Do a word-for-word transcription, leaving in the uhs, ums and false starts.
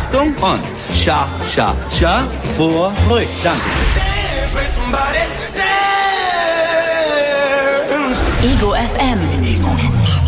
Achtung und scha, scha, scha, vor, ruhig. Danke. Ego F M.